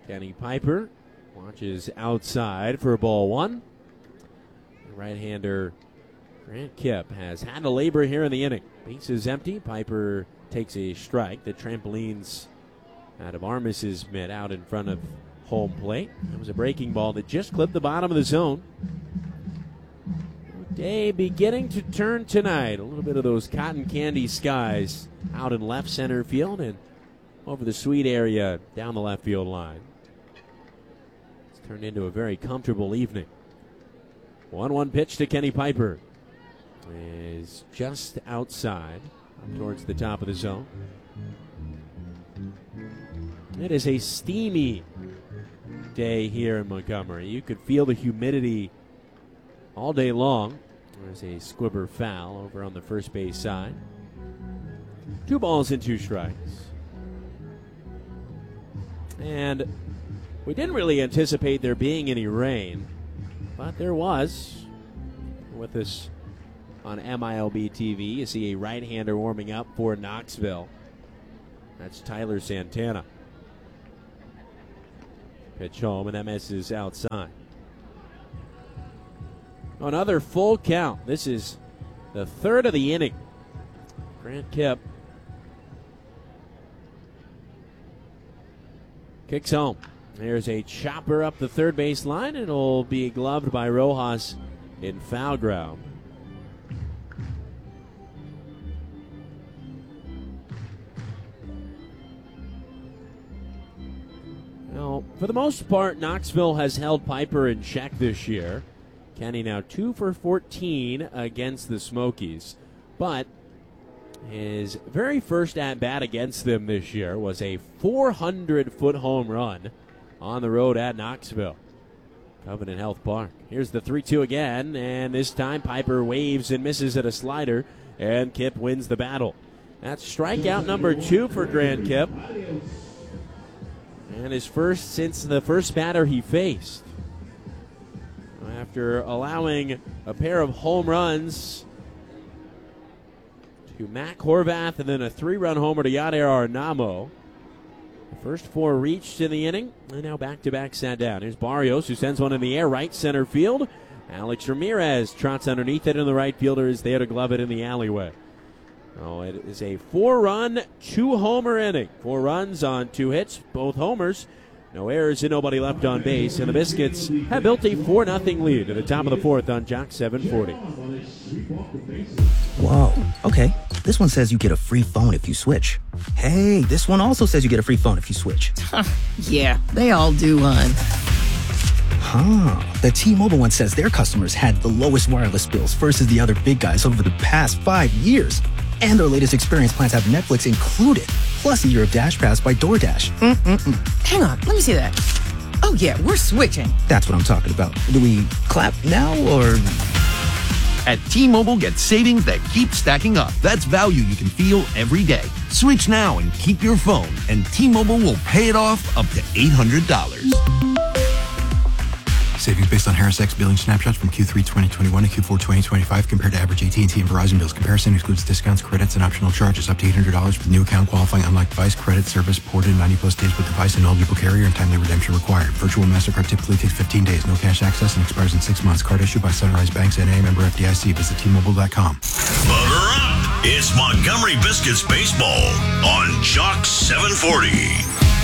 Kenny Piper watches outside for ball one. The right-hander Grant Kipp has had to labor here in the inning. Base is empty. Piper takes a strike. The trampoline's out of Armis's mitt out in front of home plate. It was a breaking ball that just clipped the bottom of the zone. Day beginning to turn tonight. A little bit of those cotton candy skies out in left center field and over the suite area down the left field line. It's turned into a very comfortable evening. 1-1 pitch to Kenny Piper. Is just outside, up towards the top of the zone. It is a steamy day here in Montgomery. You could feel the humidity all day long. There's a squibber foul over on the first base side. 2 balls and 2 strikes. And we didn't really anticipate there being any rain, but there was. With us on MILB TV, you see a right-hander warming up for Knoxville. That's Tyler Santana. Pitch home, and that misses outside. Another full count. This is the third of the inning. Grant Kipp kicks home. There's a chopper up the third base line. It'll be gloved by Rojas in foul ground. Now, for the most part, Knoxville has held Piper in check this year. Kenny now 2 for 14 against the Smokies. But his very first at-bat against them this year was a 400-foot home run on the road at Knoxville. Covenant Health Park. Here's the 3-2 again, and this time Piper waves and misses at a slider, and Kipp wins the battle. That's strikeout number 2 for Grant Kipp. And his first since the first batter he faced. After allowing a pair of home runs to Mac Horvath and then a 3-run homer to Yadier Arnamo. The first 4 reached in the inning, and now back-to-back sat down. Here's Barrios, who sends one in the air, right center field. Alex Ramirez trots underneath it, and the right fielder is there to glove it in the alleyway. Oh, it is a 4-run, 2-homer inning. 4 runs on 2 hits, both homers. No errors and nobody left on base, and the Biscuits have built a 4-0 lead at the top of the 4th on Jock 740. Whoa, okay. This one says you get a free phone if you switch. Hey, this one also says you get a free phone if you switch. Yeah, they all do, hon. The T-Mobile one says their customers had the lowest wireless bills versus the other big guys over the past 5 years. And their latest experience plans have Netflix included, plus a year of Dash Pass by DoorDash. Hang on, let me see that. Oh yeah, we're switching. That's what I'm talking about. Do we clap now or... At T-Mobile, get savings that keep stacking up. That's value you can feel every day. Switch now and keep your phone, and T-Mobile will pay it off up to $800. Savings based on Harris X billing snapshots from Q3 2021 to Q4 2025 compared to average AT&T and Verizon bills. Comparison excludes discounts, credits, and optional charges. Up to $800 for new account qualifying unlike device. Credit service ported 90-plus days with device and eligible carrier, and timely redemption required. Virtual MasterCard typically takes 15 days. No cash access and expires in 6 months. Card issued by Sunrise Banks N.A. member FDIC. Visit T-Mobile.com. Butter up. It's Montgomery Biscuits Baseball on Jock 740.